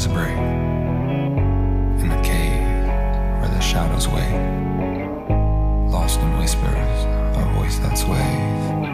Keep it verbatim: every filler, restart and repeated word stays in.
stars break in the cave where the shadows wait, lost in whispers, a voice that sways.